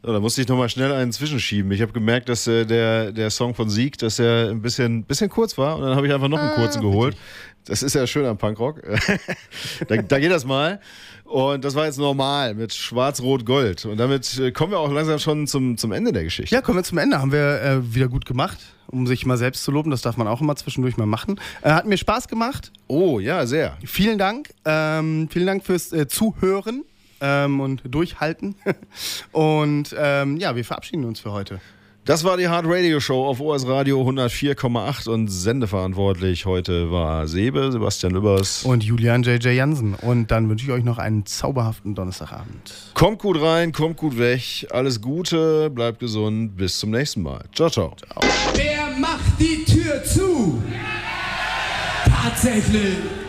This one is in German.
So, da musste ich nochmal schnell einen zwischenschieben. Ich habe gemerkt, dass der Song von Sieg, dass er ein bisschen kurz war. Und dann habe ich einfach noch einen kurzen geholt. Das ist ja schön am Punkrock. da geht das mal. Und das war jetzt normal mit Schwarz-Rot-Gold. Und damit kommen wir auch langsam schon zum Ende der Geschichte. Ja, kommen wir zum Ende. Haben wir wieder gut gemacht, um sich mal selbst zu loben. Das darf man auch immer zwischendurch mal machen. Hat mir Spaß gemacht. Oh, ja, sehr. Vielen Dank. Vielen Dank fürs Zuhören und Durchhalten. Und ja, wir verabschieden uns für heute. Das war die Hard Radio Show auf OS Radio 104,8 und sendeverantwortlich heute war Sebastian Lübbers und Julian J.J. Jansen. Und dann wünsche ich euch noch einen zauberhaften Donnerstagabend. Kommt gut rein, kommt gut weg. Alles Gute, bleibt gesund. Bis zum nächsten Mal. Ciao, ciao. Wer macht die Tür zu? Tatsächlich.